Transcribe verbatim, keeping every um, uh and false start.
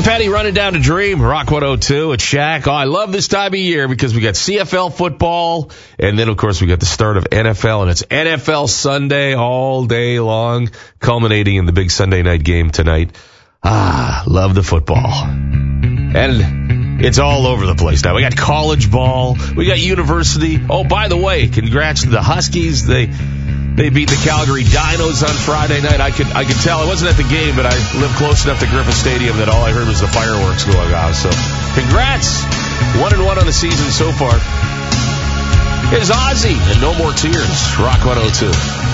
Sean Petty running down to Dream, Rock one oh two at Shaq. Oh, I love this time of year because we got C F L football, and then, of course, we got the start of N F L, and it's N F L Sunday all day long, culminating in the big Sunday night game tonight. Ah, love the football. And it's all over the place now. We got college ball. We got university. Oh, by the way, congrats to the Huskies. They they beat the Calgary Dinos on Friday night. I could I could tell. I wasn't at the game, but I lived close enough to Griffith Stadium that all I heard was the fireworks going on. So congrats. One and one on the season so far. Here's Ozzy and No More Tears. Rock one oh two.